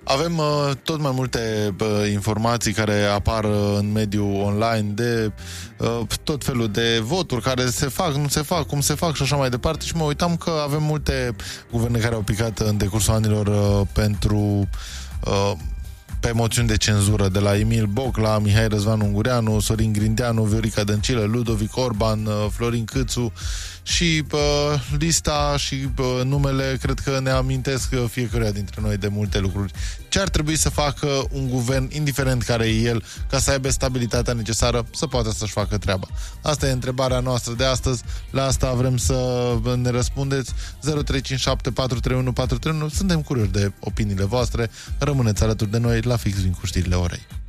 Avem tot mai multe informații care apar în mediul online de tot felul de voturi care se fac, nu se fac, cum se fac și așa mai departe, și mă uitam că avem multe guverne care au picat în decursul anilor pe moțiuni de cenzură, de la Emil Boc, la Mihai Răzvan Ungureanu, Sorin Grindeanu, Viorica Dăncilă, Ludovic Orban, Florin Câțu, și lista și numele cred că ne amintesc fiecăruia dintre noi de multe lucruri. Ce ar trebui să facă un guvern, indiferent care e el, ca să aibă stabilitatea necesară să poată să-și facă treaba? Asta e întrebarea noastră de astăzi. La asta vrem să ne răspundeți. 0357 431 431. Suntem curioși de opiniile voastre. Rămâneți alături de noi la fix din cu știrile orei.